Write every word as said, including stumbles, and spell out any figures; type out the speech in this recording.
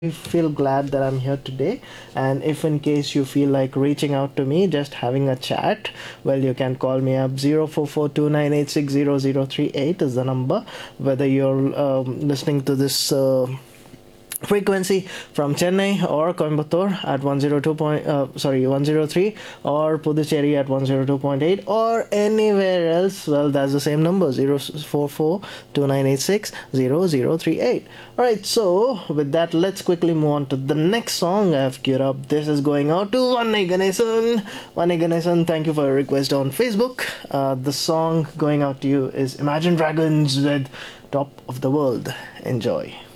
feel glad that I'm here today. And if in case you feel like reaching out to me, just having a chat, well, you can call me up. Zero four four two nine eight six zero zero three eight is the number. Whether you're um, listening to this uh, frequency from Chennai or Coimbatore at one oh two point uh, sorry one oh three, or Puducherry at one oh two point eight, or anywhere else, well, that's the same number. Zero four four two nine eight six zero zero three eight. All right, so with that, let's quickly move on to the next song I've queued up. This is going out to Vanni Ganesan. Vanni Ganesan, thank you for your request on Facebook. Uh, the song going out to you is Imagine Dragons with Top of the World. Enjoy.